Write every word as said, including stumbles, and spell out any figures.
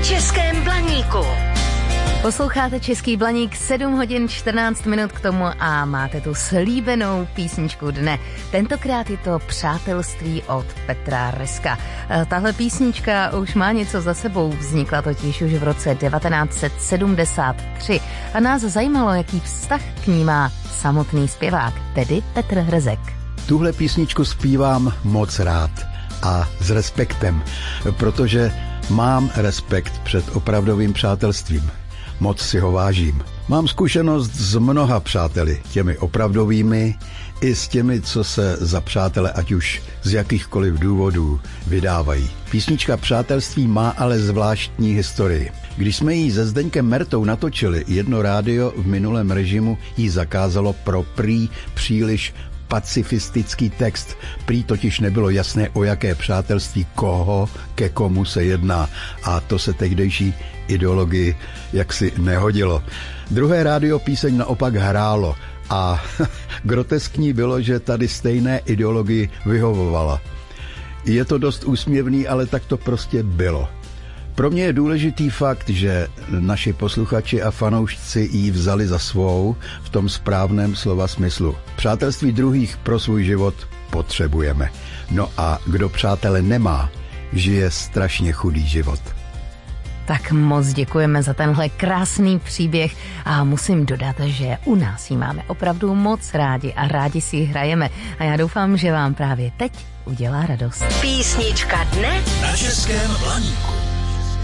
Českém Blaníku. Posloucháte Český Blaník, sedm hodin čtrnáct minut k tomu a máte tu slíbenou písničku dne. Tentokrát je to Přátelství od Petra Reska. Tahle písnička už má něco za sebou, vznikla totiž už v roce devatenáct set sedmdesát tři a nás zajímalo, jaký vztah k ní má samotný zpěvák, tedy Petr Rezek. Tuhle písničku zpívám moc rád a s respektem, protože mám respekt před opravdovým přátelstvím. Moc si ho vážím. Mám zkušenost s mnoha přáteli, těmi opravdovými i s těmi, co se za přátele ať už z jakýchkoliv důvodů vydávají. Písnička Přátelství má ale zvláštní historii. Když jsme ji se Zdeňkem Mertou natočili, jedno rádio v minulém režimu jí zakázalo pro prý příliš pacifistický text. Prý totiž nebylo jasné, o jaké přátelství koho ke komu se jedná a to se tehdejší ideologii jaksi nehodilo. Druhé rádio píseň naopak hrálo a groteskní bylo, že tady stejné ideologii vyhovovala. Je to dost úsměvný, ale tak to prostě bylo. Pro mě je důležitý fakt, že naši posluchači a fanoušci ji vzali za svou v tom správném slova smyslu. Přátelství druhých pro svůj život potřebujeme. No a kdo přátele nemá, žije strašně chudý život. Tak moc děkujeme za tenhle krásný příběh a musím dodat, že u nás ji máme opravdu moc rádi a rádi si ji hrajeme a já doufám, že vám právě teď udělá radost. Písnička dne na Českém Blaníku.